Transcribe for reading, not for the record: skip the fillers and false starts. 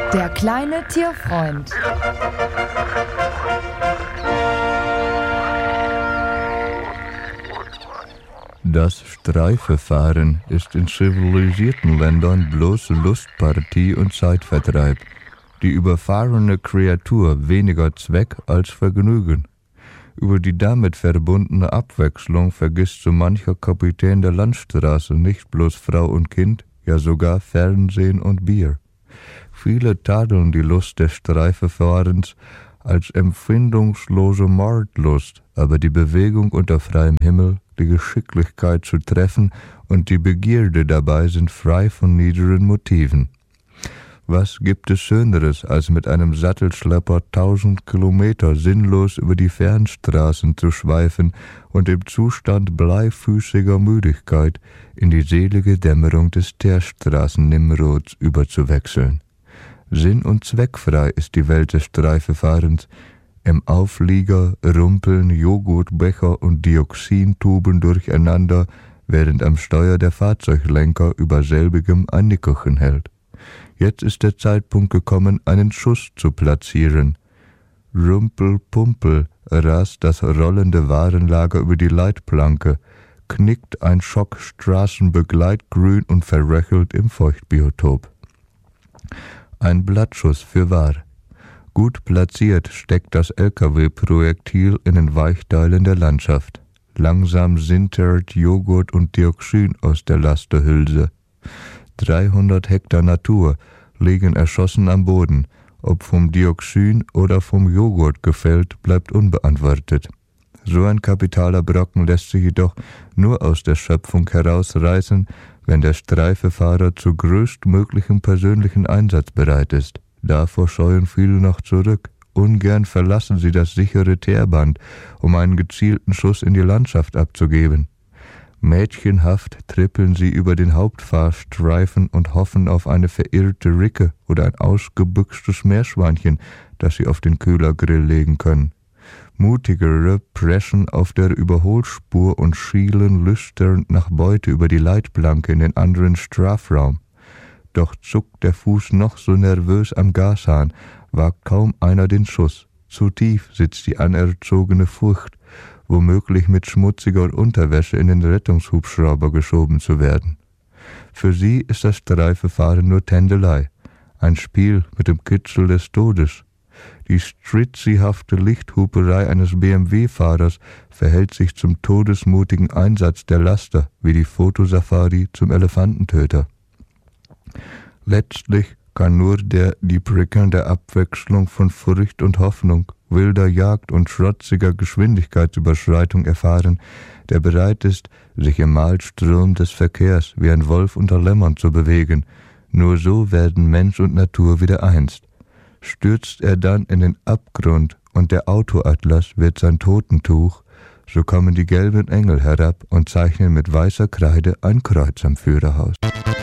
Der kleine Tierfreund. Das Streifefahren ist in zivilisierten Ländern bloße Lustpartie und Zeitvertreib. Die überfahrene Kreatur weniger Zweck als Vergnügen. Über die damit verbundene Abwechslung vergisst so mancher Kapitän der Landstraße nicht bloß Frau und Kind, ja sogar Fernsehen und Bier. Viele tadeln die Lust des Streifefahrens als empfindungslose Mordlust, aber die Bewegung unter freiem Himmel, die Geschicklichkeit zu treffen und die Begierde dabei sind frei von niederen Motiven. Was gibt es Schöneres, als mit einem Sattelschlepper 1000 Kilometer sinnlos über die Fernstraßen zu schweifen und im Zustand bleifüßiger Müdigkeit in die selige Dämmerung des Teerstraßen-Nimrods überzuwechseln? Sinn- und zweckfrei ist die Welt des Streifefahrens. Im Auflieger rumpeln Joghurtbecher und Dioxintuben durcheinander, während am Steuer der Fahrzeuglenker über selbigem ein Nickerchen hält. Jetzt ist der Zeitpunkt gekommen, einen Schuss zu platzieren. Rumpel-Pumpel rast das rollende Warenlager über die Leitplanke, knickt ein Schock Straßenbegleitgrün und verröchelt im Feuchtbiotop. Ein Blattschuss fürwahr. Gut platziert steckt das LKW-Projektil in den Weichteilen der Landschaft. Langsam sintert Joghurt und Dioxin aus der Lasterhülse. 300 Hektar Natur liegen erschossen am Boden. Ob vom Dioxin oder vom Joghurt gefällt, bleibt unbeantwortet. So ein kapitaler Brocken lässt sich jedoch nur aus der Schöpfung herausreißen, wenn der Streifefahrer zu größtmöglichem persönlichen Einsatz bereit ist. Davor scheuen viele noch zurück. Ungern verlassen sie das sichere Teerband, um einen gezielten Schuss in die Landschaft abzugeben. Mädchenhaft trippeln sie über den Hauptfahrstreifen und hoffen auf eine verirrte Ricke oder ein ausgebüchstes Meerschweinchen, das sie auf den Kühlergrill legen können. Mutigere preschen auf der Überholspur und schielen lüsternd nach Beute über die Leitplanke in den anderen Strafraum. Doch zuckt der Fuß noch so nervös am Gashahn, wagt kaum einer den Schuss. Zu tief sitzt die anerzogene Furcht, womöglich mit schmutziger Unterwäsche in den Rettungshubschrauber geschoben zu werden. Für sie ist das Streifefahren nur Tändelei, ein Spiel mit dem Kitzel des Todes. Die stritzihafte Lichthuperei eines BMW-Fahrers verhält sich zum todesmutigen Einsatz der Laster wie die Fotosafari zum Elefantentöter. Letztlich kann nur der die prickelnde Abwechslung von Furcht und Hoffnung, wilder Jagd und schrotziger Geschwindigkeitsüberschreitung erfahren, der bereit ist, sich im Maelstrom des Verkehrs wie ein Wolf unter Lämmern zu bewegen. Nur so werden Mensch und Natur wieder eins. Stürzt er dann in den Abgrund und der Autoatlas wird sein Totentuch, so kommen die gelben Engel herab und zeichnen mit weißer Kreide ein Kreuz am Führerhaus.